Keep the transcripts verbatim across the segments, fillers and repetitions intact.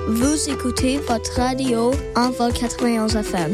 Vous écoutez votre radio Envol quatre-vingt-onze F M.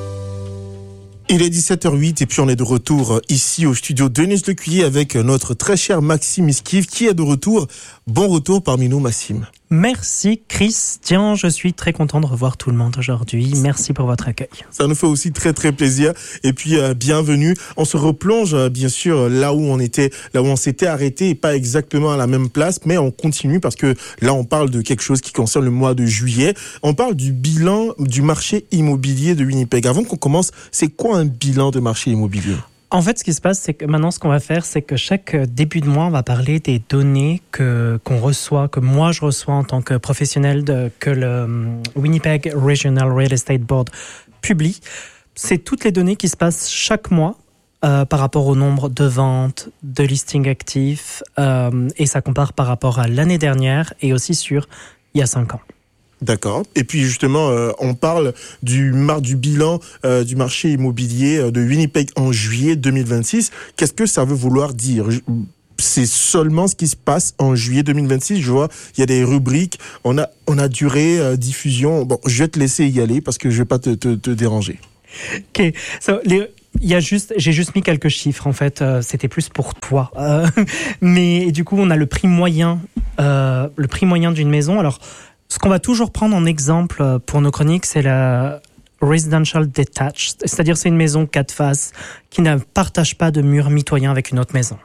Il est dix-sept heures huit et puis on est de retour ici au studio Denise Lecuyer avec notre très cher Maxime Esquive qui est de retour. Bon retour parmi nous, Maxime. Merci Christian, je suis très content de revoir tout le monde aujourd'hui. Merci pour votre accueil. Ça nous fait aussi très très plaisir et puis euh, bienvenue. On se replonge euh, bien sûr là où on était, là où on s'était arrêté et pas exactement à la même place, mais on continue parce que là on parle de quelque chose qui concerne le mois de juillet. On parle du bilan du marché immobilier de Winnipeg. Avant qu'on commence, c'est quoi un bilan de marché immobilier ? En fait, ce qui se passe, c'est que maintenant, ce qu'on va faire, c'est que chaque début de mois, on va parler des données que, qu'on reçoit, que moi, je reçois en tant que professionnel, de, que le Winnipeg Regional Real Estate Board publie. C'est toutes les données qui se passent chaque mois euh, par rapport au nombre de ventes, de listings actifs, euh, et ça compare par rapport à l'année dernière et aussi sur il y a cinq ans. D'accord. Et puis justement, euh, on parle du, mar- du bilan euh, du marché immobilier de Winnipeg en juillet deux mille vingt-six. Qu'est-ce que ça veut vouloir dire ? C'est seulement ce qui se passe en juillet deux mille vingt-six. Je vois, il y a des rubriques. On a, on a durée, euh, diffusion. Bon, je vais te laisser y aller parce que je vais pas te, te, te déranger. Ok. So, les... Il y a juste, j'ai juste mis quelques chiffres en fait. Euh, c'était plus pour toi. Euh, mais du coup, on a le prix moyen, euh, le prix moyen d'une maison. Alors, ce qu'on va toujours prendre en exemple pour nos chroniques, c'est la residential detached, c'est-à-dire c'est une maison quatre faces qui ne partage pas de mur mitoyen avec une autre maison.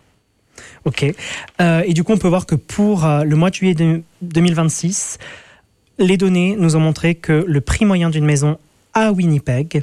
Ok. Euh, et du coup, on peut voir que pour euh, le mois de juillet de, deux mille vingt-six, les données nous ont montré que le prix moyen d'une maison à Winnipeg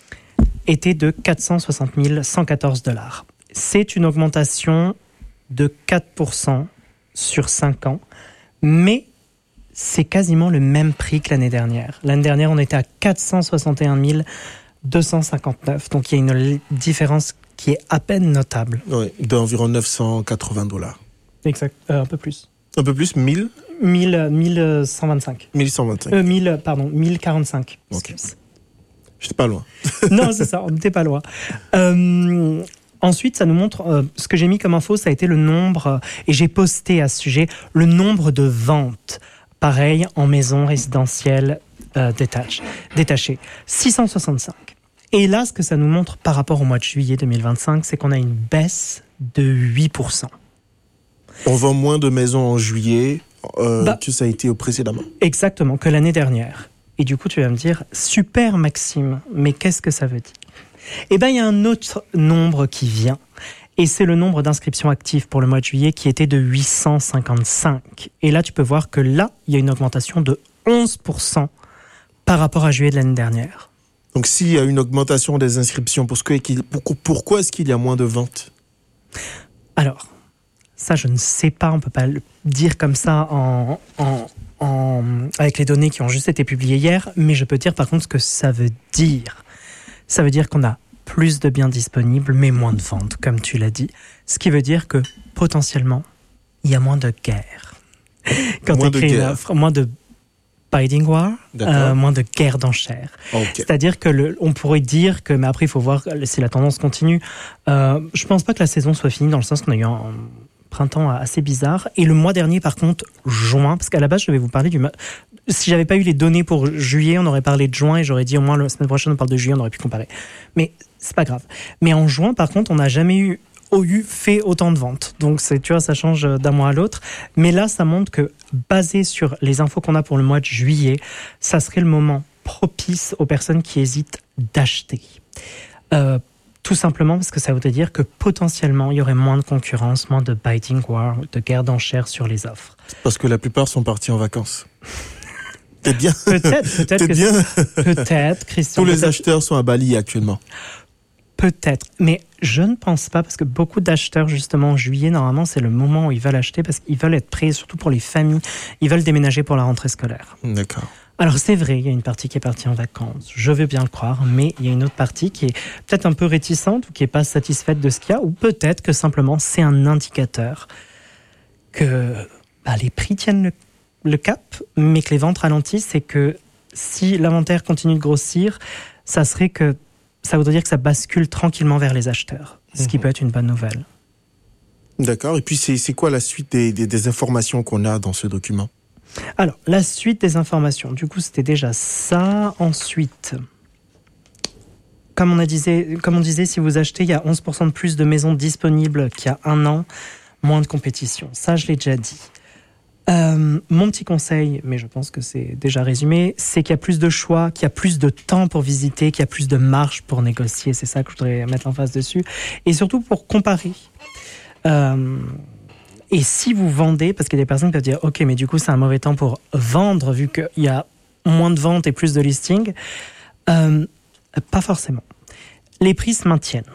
était de quatre cent soixante mille cent quatorze dollars. C'est une augmentation de quatre pour cent sur cinq ans, mais c'est quasiment le même prix que l'année dernière. L'année dernière, on était à quatre cent soixante et un mille deux cent cinquante-neuf. Donc, il y a une différence qui est à peine notable. Oui, d'environ neuf cent quatre-vingts dollars. Exact, euh, un peu plus. Un peu plus, mille mille, mille cent vingt-cinq. mille cent vingt-cinq. Euh, mille, pardon, mille quarante-cinq. Ok. J'étais pas loin. Non, c'est ça, on n'était pas loin. Euh, ensuite, ça nous montre, euh, ce que j'ai mis comme info, ça a été le nombre, euh, et j'ai posté à ce sujet, le nombre de ventes. Pareil, en maison résidentielle euh, détache, détachée, six cent soixante-cinq. Et là, ce que ça nous montre par rapport au mois de juillet deux mille vingt-cinq, c'est qu'on a une baisse de huit pour cent. On vend moins de maisons en juillet euh, bah, que ça a été précédemment. Exactement, que l'année dernière. Et du coup, tu vas me dire, super Maxime, mais qu'est-ce que ça veut dire ? Eh bien, il y a un autre nombre qui vient. Et c'est le nombre d'inscriptions actives pour le mois de juillet qui était de huit cent cinquante-cinq. Et là, tu peux voir que là, il y a une augmentation de onze pour cent par rapport à juillet de l'année dernière. Donc, s'il y a une augmentation des inscriptions, pourquoi est-ce qu'il y a moins de ventes ? Alors, ça, je ne sais pas. On ne peut pas le dire comme ça en, en, en, avec les données qui ont juste été publiées hier. Mais je peux dire, par contre, ce que ça veut dire. Ça veut dire qu'on a plus de biens disponibles, mais moins de ventes, comme tu l'as dit. Ce qui veut dire que, potentiellement, il y a moins de guerres. Quand moins tu de écris guerre. une offre, moins de bidding war, euh, moins de guerres d'enchères. Okay. C'est-à-dire que le, on pourrait dire que, mais après, il faut voir si la tendance continue. Euh, je pense pas que la saison soit finie, dans le sens qu'on a eu un, un printemps assez bizarre. Et le mois dernier, par contre, juin, parce qu'à la base, je vais vous parler du... Si j'avais pas eu les données pour juillet, on aurait parlé de juin et j'aurais dit au moins la semaine prochaine, on parle de juillet, on aurait pu comparer. Mais c'est pas grave. Mais en juin, par contre, on n'a jamais eu, eu fait autant de ventes. Donc, c'est, tu vois, ça change d'un mois à l'autre. Mais là, ça montre que, basé sur les infos qu'on a pour le mois de juillet, ça serait le moment propice aux personnes qui hésitent d'acheter. Euh, tout simplement parce que ça voudrait dire que potentiellement, il y aurait moins de concurrence, moins de bidding war, de guerre d'enchères sur les offres. Parce que la plupart sont partis en vacances. T'es bien. Peut-être, peut-être T'es que bien. Peut-être, Christian. Tous les peut-être... acheteurs sont à Bali actuellement. Peut-être, mais je ne pense pas, parce que beaucoup d'acheteurs, justement, en juillet, normalement, c'est le moment où ils veulent acheter, parce qu'ils veulent être prêts, surtout pour les familles, ils veulent déménager pour la rentrée scolaire. D'accord. Alors, c'est vrai, il y a une partie qui est partie en vacances, je veux bien le croire, mais il y a une autre partie qui est peut-être un peu réticente, ou qui n'est pas satisfaite de ce qu'il y a, ou peut-être que simplement, c'est un indicateur que bah, les prix tiennent le, le cap, mais que les ventes ralentissent, et que si l'inventaire continue de grossir, ça serait que ça voudrait dire que ça bascule tranquillement vers les acheteurs, ce mmh. qui peut être une bonne nouvelle. D'accord. Et puis, c'est, c'est quoi la suite des, des, des informations qu'on a dans ce document ? Alors, la suite des informations. Du coup, c'était déjà ça. Ensuite, comme on, a disait, comme on disait, si vous achetez, il y a onze pour cent de plus de maisons disponibles qu'il y a un an, moins de compétition. Ça, je l'ai déjà dit. Euh, mon petit conseil, mais je pense que c'est déjà résumé, c'est qu'il y a plus de choix, qu'il y a plus de temps pour visiter, qu'il y a plus de marge pour négocier. C'est ça que je voudrais mettre l'emphase dessus. Et surtout pour comparer. Euh, et si vous vendez, parce qu'il y a des personnes qui peuvent dire « Ok, mais du coup, c'est un mauvais temps pour vendre, vu qu'il y a moins de ventes et plus de listings. Euh, » Pas forcément. Les prix se maintiennent.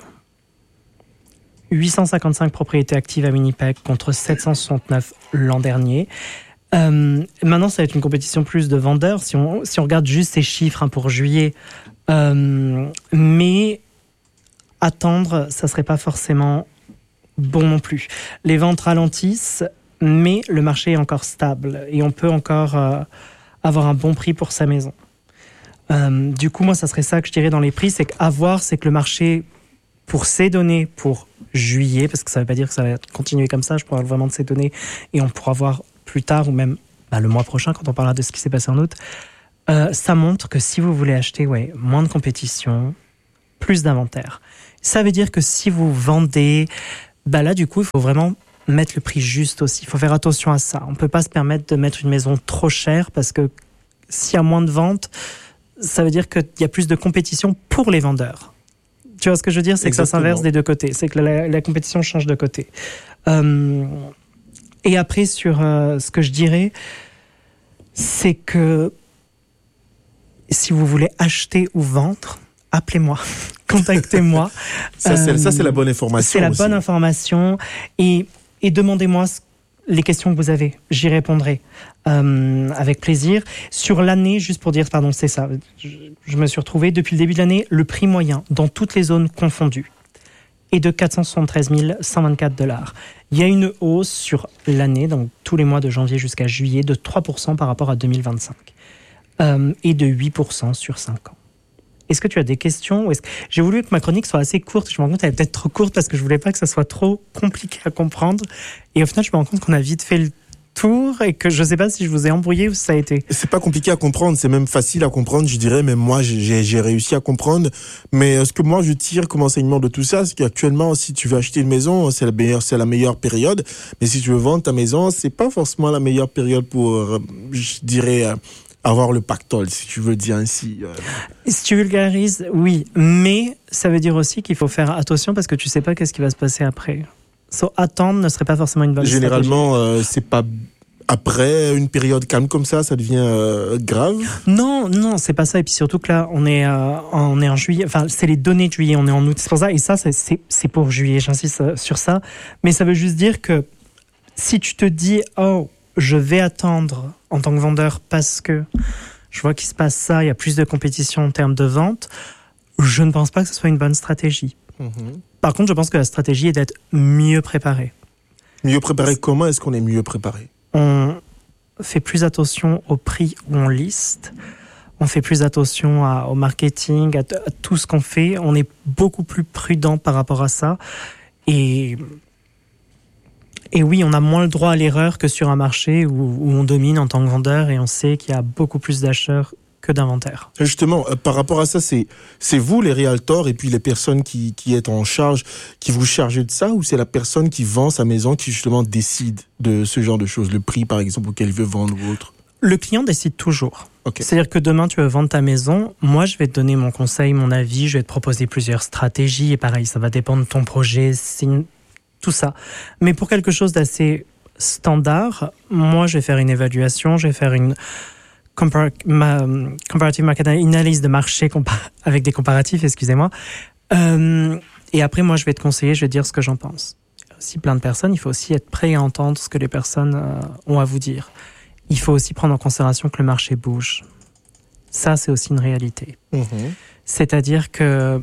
huit cent cinquante-cinq propriétés actives à Winnipeg contre sept cent soixante-neuf l'an dernier. Euh, maintenant, ça va être une compétition plus de vendeurs. Si on, si on regarde juste ces chiffres hein, pour juillet, euh, mais attendre, ça ne serait pas forcément bon non plus. Les ventes ralentissent, mais le marché est encore stable et on peut encore euh, avoir un bon prix pour sa maison. Euh, du coup, moi, ça serait ça que je dirais dans les prix, c'est qu'à voir, c'est que le marché, pour ces données, pour juillet, parce que ça ne veut pas dire que ça va continuer comme ça, je parle vraiment de ces données, et on pourra voir plus tard, ou même bah, le mois prochain, quand on parlera de ce qui s'est passé en août, euh, ça montre que si vous voulez acheter ouais, moins de compétition, plus d'inventaire. Ça veut dire que si vous vendez, bah là, du coup, il faut vraiment mettre le prix juste aussi. Il faut faire attention à ça. On ne peut pas se permettre de mettre une maison trop chère, parce que s'il y a moins de ventes, ça veut dire qu'il y a plus de compétition pour les vendeurs. Tu vois ce que je veux dire? C'est Exactement. Que ça s'inverse des deux côtés. C'est que la, la compétition change de côté. Euh, et après, sur euh, ce que je dirais, c'est que si vous voulez acheter ou vendre, appelez-moi, contactez-moi. ça, c'est, euh, ça, c'est la bonne information. C'est la aussi. bonne information. Et, et demandez-moi ce les questions que vous avez, j'y répondrai euh, avec plaisir. Sur l'année, juste pour dire, pardon, c'est ça, je, je me suis retrouvé, depuis le début de l'année, le prix moyen, dans toutes les zones confondues, est de quatre cent soixante-treize mille cent vingt-quatre dollars. Il y a une hausse sur l'année, donc tous les mois de janvier jusqu'à juillet, de trois pour cent par rapport à deux mille vingt-cinq, euh, et de huit pour cent sur cinq ans. Est-ce que tu as des questions? Est-ce que... J'ai voulu que ma chronique soit assez courte. Je me rends compte qu'elle est peut-être trop courte parce que je voulais pas que ça soit trop compliqué à comprendre. Et au final, je me rends compte qu'on a vite fait le tour et que je sais pas si je vous ai embrouillé ou si ça a été... C'est pas compliqué à comprendre, c'est même facile à comprendre, je dirais. Même moi, j'ai, j'ai réussi à comprendre. Mais ce que moi, je tire comme enseignement de tout ça, c'est qu'actuellement, si tu veux acheter une maison, c'est la meilleure, c'est la meilleure période. Mais si tu veux vendre ta maison, c'est pas forcément la meilleure période pour, je dirais... avoir le pactole, si tu veux dire ainsi. Euh... Si tu vulgarises, oui. Mais ça veut dire aussi qu'il faut faire attention parce que tu sais pas qu'est-ce qui va se passer après. So, attendre ne serait pas forcément une bonne Généralement, euh, c'est pas après une période calme comme ça, ça devient euh, grave. Non, non, c'est pas ça. Et puis surtout que là, on est, euh, on est en juillet. Enfin, c'est les données de juillet. On est en août. C'est pour ça. Et ça, c'est, c'est, c'est pour juillet. J'insiste sur ça. Mais ça veut juste dire que si tu te dis, oh, je vais attendre en tant que vendeur parce que je vois qu'il se passe ça, il y a plus de compétition en termes de vente, je ne pense pas que ce soit une bonne stratégie. Mmh. Par contre, je pense que la stratégie est d'être mieux préparé. Mieux préparé comment est-ce qu'on est mieux préparé? On fait plus attention au prix où on liste, on fait plus attention à, au marketing, à, t- à tout ce qu'on fait, on est beaucoup plus prudent par rapport à ça. Et... Et oui, on a moins le droit à l'erreur que sur un marché où, où on domine en tant que vendeur et on sait qu'il y a beaucoup plus d'acheteurs que d'inventaire. Justement, euh, par rapport à ça, c'est, c'est vous les realtors et puis les personnes qui, qui êtes en charge, qui vous chargez de ça, ou c'est la personne qui vend sa maison qui justement décide de ce genre de choses, le prix par exemple auquel il veut vendre ou autre? Le client décide toujours. Okay. C'est-à-dire que demain, tu veux vendre ta maison, moi, je vais te donner mon conseil, mon avis, je vais te proposer plusieurs stratégies et pareil, ça va dépendre de ton projet, c'est une... tout ça. Mais pour quelque chose d'assez standard, moi, je vais faire une évaluation, je vais faire une compar- ma, comparative market, une analyse de marché compa- avec des comparatifs, excusez-moi. Euh, et après, moi, je vais te conseiller, je vais te dire ce que j'en pense. Il y a aussi plein de personnes, il faut aussi être prêt à entendre ce que les personnes euh, ont à vous dire. Il faut aussi prendre en considération que le marché bouge. Ça, c'est aussi une réalité. Mmh. C'est-à-dire que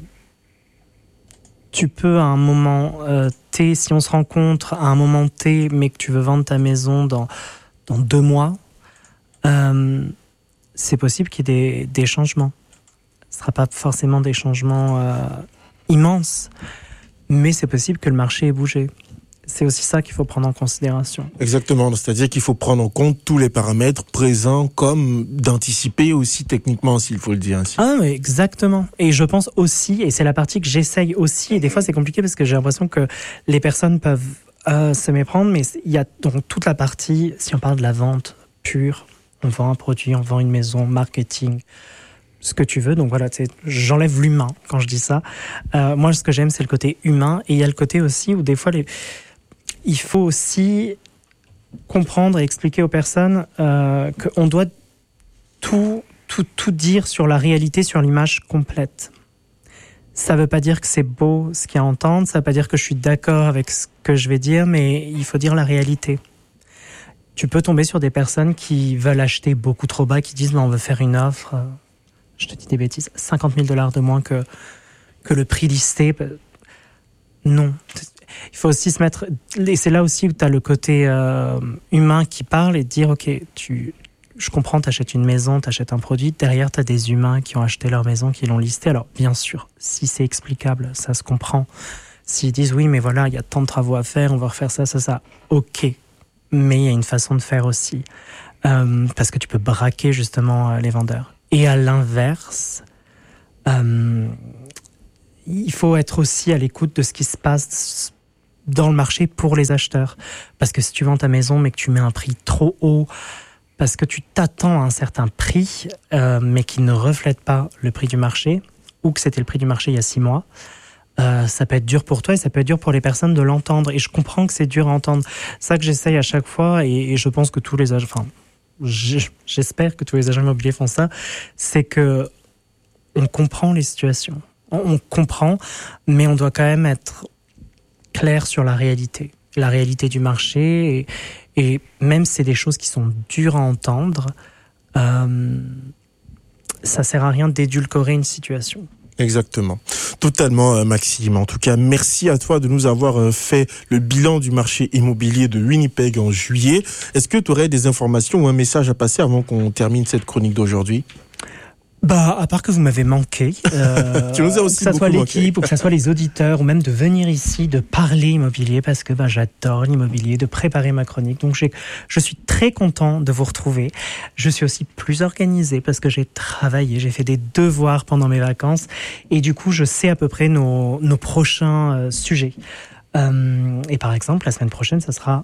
tu peux à un moment euh, T, si on se rencontre à un moment T, mais que tu veux vendre ta maison dans, dans deux mois, euh, c'est possible qu'il y ait des, des changements. Ce ne sera pas forcément des changements euh, immenses, mais c'est possible que le marché ait bougé. c'est aussi ça qu'il faut prendre en considération. Exactement, c'est-à-dire qu'il faut prendre en compte tous les paramètres présents, comme d'anticiper aussi techniquement, s'il faut le dire ainsi. Ah, mais exactement. Et je pense aussi, et c'est la partie que j'essaye aussi, et des fois c'est compliqué parce que j'ai l'impression que les personnes peuvent euh, se méprendre, mais il y a donc toute la partie, si on parle de la vente pure, on vend un produit, on vend une maison, marketing, ce que tu veux. Donc voilà, j'enlève l'humain quand je dis ça. Euh, moi, ce que j'aime, c'est le côté humain. Et il y a le côté aussi où des fois, les... il faut aussi comprendre et expliquer aux personnes euh, qu'on doit tout, tout, tout dire sur la réalité, sur l'image complète. Ça ne veut pas dire que c'est beau ce qu'il y a à entendre, ça ne veut pas dire que je suis d'accord avec ce que je vais dire, mais il faut dire la réalité. Tu peux tomber sur des personnes qui veulent acheter beaucoup trop bas, qui disent bah, on veut faire une offre... je te dis des bêtises, cinquante mille dollars de moins que, que le prix listé. Non. Il faut aussi se mettre... Et c'est là aussi où tu as le côté euh, humain qui parle et dire, OK, tu, je comprends, tu achètes une maison, tu achètes un produit. Derrière, tu as des humains qui ont acheté leur maison, qui l'ont listé. Alors, bien sûr, si c'est explicable, ça se comprend. S'ils disent, oui, mais voilà, il y a tant de travaux à faire, on va refaire ça, ça, ça. OK. Mais il y a une façon de faire aussi. Euh, parce que tu peux braquer, justement, euh, les vendeurs. Et à l'inverse, euh, il faut être aussi à l'écoute de ce qui se passe dans le marché pour les acheteurs. Parce que si tu vends ta maison mais que tu mets un prix trop haut, parce que tu t'attends à un certain prix, euh, mais qui ne reflète pas le prix du marché, ou que c'était le prix du marché il y a six mois, euh, ça peut être dur pour toi et ça peut être dur pour les personnes de l'entendre. Et je comprends que c'est dur à entendre. C'est ça que j'essaye à chaque fois et, et je pense que tous les agents... Enfin, j'espère que tous les agents immobiliers font ça, c'est que on comprend les situations, on, on comprend, mais on doit quand même être clair sur la réalité, la réalité du marché, et, et même si c'est des choses qui sont dures à entendre, euh, ça sert à rien d'édulcorer une situation. Exactement. Totalement, Maxime. En tout cas, merci à toi de nous avoir fait le bilan du marché immobilier de Winnipeg en juillet. Est-ce que tu aurais des informations ou un message à passer avant qu'on termine cette chronique d'aujourd'hui ? Bah, à part que vous m'avez manqué, euh, tu nous as aussi que ça soit l'équipe manqué. ou que ça soit les auditeurs ou même de venir ici, de parler immobilier parce que bah, j'adore l'immobilier, de préparer ma chronique. Donc j'ai, je suis très content de vous retrouver. Je suis aussi plus organisé parce que j'ai travaillé, j'ai fait des devoirs pendant mes vacances et du coup je sais à peu près nos, nos prochains euh, sujets. Euh, et par exemple, la semaine prochaine, ça sera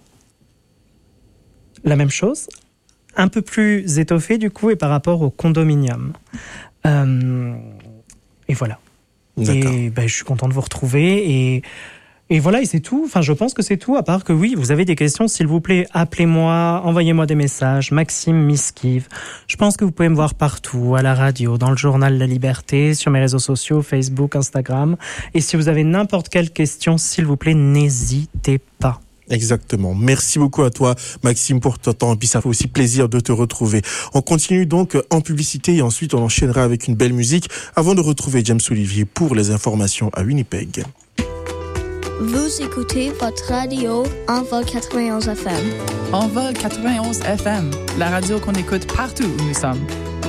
la même chose. Un peu plus étoffé du coup et par rapport au condominium. Euh, et voilà. D'accord. Et ben, je suis content de vous retrouver et, et voilà, et c'est tout. Enfin, je pense que c'est tout, à part que oui, vous avez des questions, s'il vous plaît, appelez-moi, envoyez-moi des messages, Maxime Miskive. Je pense que vous pouvez me voir partout, à la radio, dans le journal La Liberté, sur mes réseaux sociaux, Facebook, Instagram. Et si vous avez n'importe quelle question, s'il vous plaît, n'hésitez pas. Exactement. Merci beaucoup à toi, Maxime, pour ton temps. Et puis, ça fait aussi plaisir de te retrouver. On continue donc en publicité et ensuite on enchaînera avec une belle musique avant de retrouver James Olivier pour les informations à Winnipeg. Vous écoutez votre radio Envol quatre-vingt-onze F M. Envol quatre-vingt-onze F M, la radio qu'on écoute partout où nous sommes.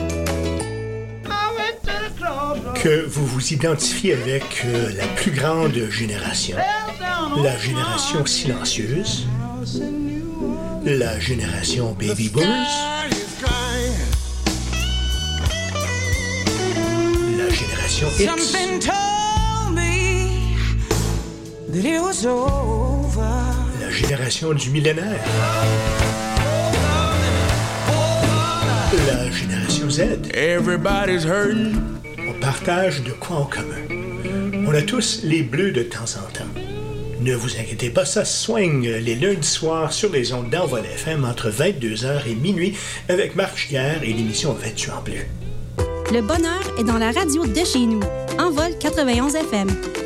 Que vous vous identifiez avec euh, la plus grande génération, la génération silencieuse, la génération baby boomers, la génération X, la génération du millénaire, la génération Z. Everybody's hurting. On partage de quoi en commun. On a tous les bleus de temps en temps. Ne vous inquiétez pas, ça swing les lundis soirs sur les ondes d'Envol F M entre vingt-deux heures et minuit avec Marc Giguère et l'émission Vêtu en bleu. Le bonheur est dans la radio de chez nous. Envol quatre-vingt-onze F M.